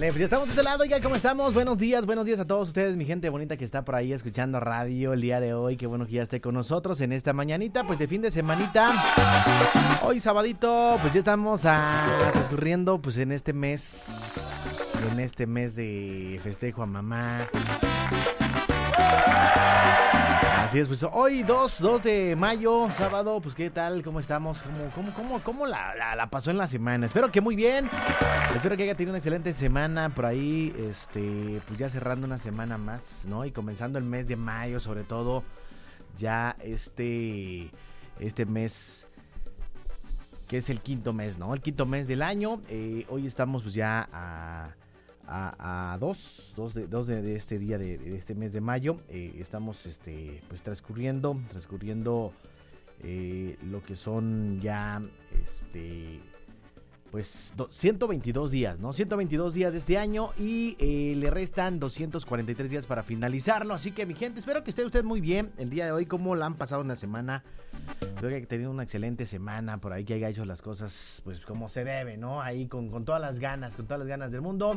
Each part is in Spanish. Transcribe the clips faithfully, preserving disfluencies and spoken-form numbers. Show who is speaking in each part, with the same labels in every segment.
Speaker 1: Vale, pues ya estamos de este lado, ya ¿cómo estamos? Buenos días, buenos días a todos ustedes, mi gente bonita que está por ahí escuchando radio el día de hoy. Qué bueno que ya esté con nosotros en esta mañanita, pues de fin de semanita. Hoy sabadito, pues ya estamos a, transcurriendo pues en este mes, en este mes de festejo a mamá. Así es, pues hoy dos de mayo, sábado, pues qué tal, cómo estamos, cómo, cómo, cómo, cómo la, la, la pasó en la semana. Espero que muy bien, espero que haya tenido una excelente semana por ahí, este, pues ya cerrando una semana más, ¿no? Y comenzando el mes de mayo, sobre todo, ya este, este mes, que es el quinto mes, ¿no? El quinto mes del año, eh, hoy estamos pues ya a... A, a dos, dos, de, dos de, de este día de, de este mes de mayo. Eh, estamos este pues transcurriendo, transcurriendo eh, lo que son ya este pues do, ciento veintidós días, ¿no? ciento veintidós días de este año y eh, le restan doscientos cuarenta y tres días para finalizarlo. Así que mi gente, espero que esté usted muy bien el día de hoy. ¿Cómo la han pasado una semana? Espero que haya tenido una excelente semana por ahí, que haya hecho las cosas pues como se debe, ¿no? Ahí con, con todas las ganas, con todas las ganas del mundo.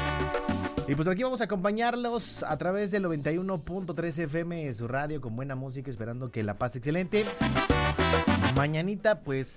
Speaker 1: Y pues aquí vamos a acompañarlos a través del noventa y uno punto tres F M de su radio con buena música, esperando que la pase excelente. Mañanita pues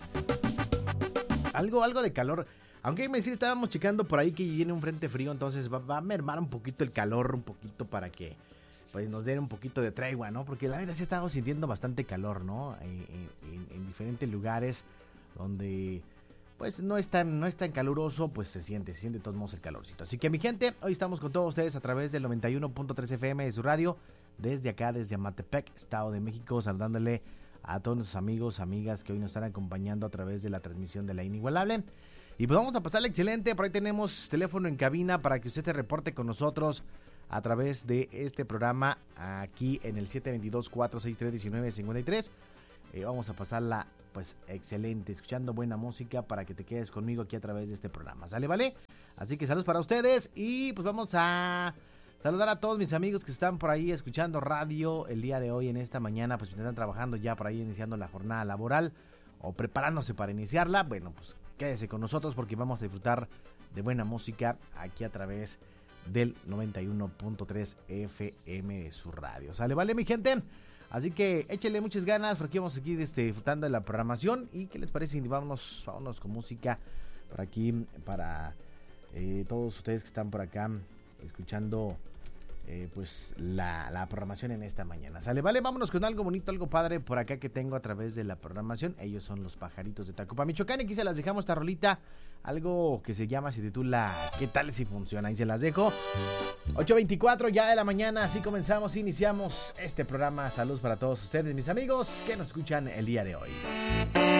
Speaker 1: algo, algo de calor. Aunque me sí estábamos checando por ahí que viene un frente frío, entonces va, va a mermar un poquito el calor, un poquito para que pues nos den un poquito de tregua, ¿no? Porque la verdad sí estamos sintiendo bastante calor, ¿no? En, en, en diferentes lugares donde pues no es tan, no es tan caluroso, pues se siente, se siente de todos modos el calorcito. Así que mi gente, hoy estamos con todos ustedes a través del noventa y uno punto tres F M de su radio, desde acá, desde Amatepec, Estado de México, saludándole a todos nuestros amigos, amigas que hoy nos están acompañando a través de la transmisión de La Inigualable. Y pues vamos a pasarle excelente, por ahí tenemos teléfono en cabina para que usted se reporte con nosotros a través de este programa aquí en el siete dos dos, cuatro seis tres, uno nueve cinco tres. Eh, vamos a pasarla pues excelente, escuchando buena música para que te quedes conmigo aquí a través de este programa, ¿sale, vale? Así que saludos para ustedes y pues vamos a saludar a todos mis amigos que están por ahí escuchando radio el día de hoy en esta mañana, pues están trabajando ya por ahí iniciando la jornada laboral o preparándose para iniciarla. Bueno, pues quédese con nosotros porque vamos a disfrutar de buena música aquí a través del noventa y uno punto tres F M de su radio, ¿sale, vale, mi gente? Así que échenle muchas ganas, porque vamos a seguir este, disfrutando de la programación. ¿Y qué les parece? Vámonos, vámonos con música por aquí, para eh, todos ustedes que están por acá escuchando eh, pues la, la programación en esta mañana. ¿Sale? Vale, vámonos con algo bonito, algo padre por acá que tengo a través de la programación. Ellos son los Pajaritos de Tacuba, Michoacán. Y aquí se las dejamos esta rolita, algo que se llama, se titula ¿Qué tal si funciona? Ahí se las dejo. ocho veinticuatro ya de la mañana, así comenzamos, iniciamos este programa. Saludos para todos ustedes, mis amigos, que nos escuchan el día de hoy.